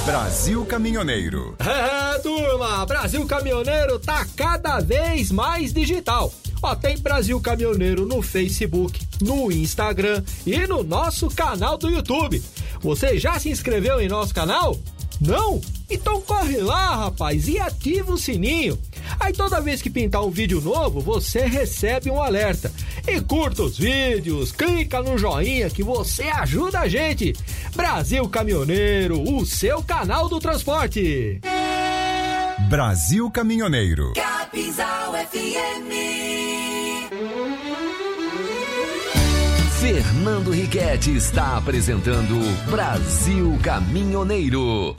Brasil Caminhoneiro. Turma, Brasil Caminhoneiro tá cada vez mais digital. Tem Brasil Caminhoneiro no Facebook, no Instagram e no nosso canal do YouTube. Você já se inscreveu em nosso canal? Não? Então corre lá, rapaz, e ativa o sininho. Aí toda vez que pintar um vídeo novo, você recebe um alerta. E curta os vídeos, clica no joinha que você ajuda a gente. Brasil Caminhoneiro, o seu canal do transporte. Brasil Caminhoneiro. Capinzal FM. Fernando Riquetti está apresentando Brasil Caminhoneiro.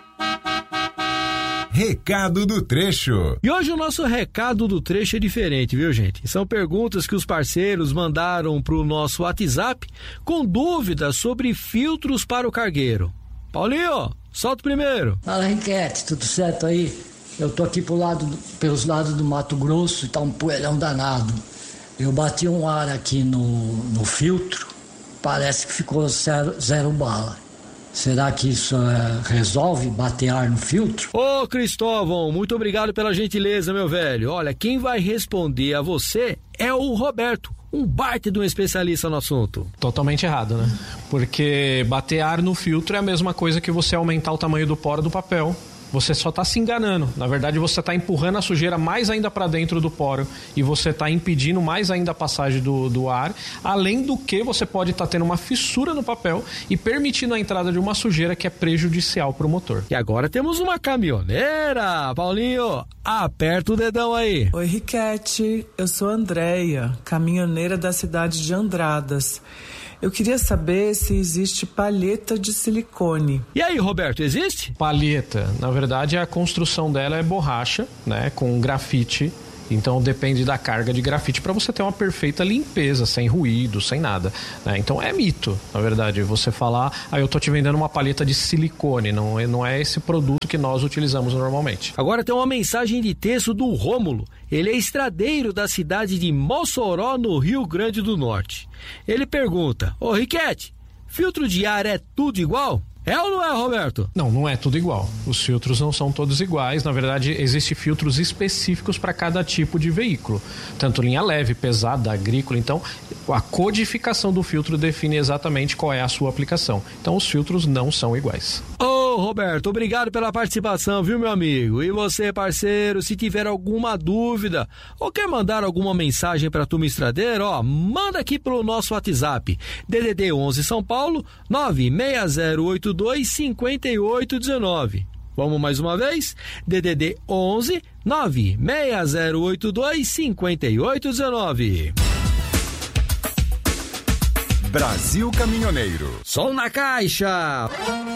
Recado do trecho. E hoje o nosso recado do trecho é diferente, viu, gente? São perguntas que os parceiros mandaram pro nosso WhatsApp com dúvidas sobre filtros para o cargueiro. Paulinho, solta o primeiro. Fala, Riquetti, tudo certo aí? Eu tô aqui pelos lados do Mato Grosso e tá um poeirão danado. Eu bati um ar aqui no filtro, parece que ficou zero bala. Será que isso resolve bater ar no filtro? Ô Cristóvão, muito obrigado pela gentileza, meu velho. Olha, quem vai responder a você é o Roberto, um baita de um especialista no assunto. Totalmente errado, né? Porque bater ar no filtro é a mesma coisa que você aumentar o tamanho do poro do papel. Você só está se enganando. Na verdade, você está empurrando a sujeira mais ainda para dentro do poro e você está impedindo mais ainda a passagem do ar, além do que você pode estar tendo uma fissura no papel e permitindo a entrada de uma sujeira que é prejudicial para o motor. E agora temos uma caminhoneira. Paulinho, aperta o dedão aí. Oi, Riquetti, eu sou a Andréia, caminhoneira da cidade de Andradas. Eu queria saber se existe palheta de silicone. E aí, Roberto, existe? Palheta, na verdade, a construção dela é borracha, né, com grafite. Então depende da carga de grafite para você ter uma perfeita limpeza, sem ruído, sem nada, né? Então é mito, na verdade, você falar, eu tô te vendendo uma palheta de silicone, não é esse produto que nós utilizamos normalmente. Agora tem uma mensagem de texto do Rômulo. Ele é estradeiro da cidade de Mossoró, no Rio Grande do Norte. Ele pergunta: ô Riquetti, filtro de ar é tudo igual? É ou não é, Roberto? Não é tudo igual. Os filtros não são todos iguais. Na verdade, existem filtros específicos para cada tipo de veículo. Tanto linha leve, pesada, agrícola. Então, a codificação do filtro define exatamente qual é a sua aplicação. Então, os filtros não são iguais. Ô, Roberto, obrigado pela participação, viu, meu amigo? E você, parceiro, se tiver alguma dúvida ou quer mandar alguma mensagem para a turma estradeira, manda aqui pelo nosso WhatsApp. DDD 11 São Paulo, 960825819. Vamos mais uma vez? DDD 11 960825819. Brasil Caminhoneiro. Som na caixa!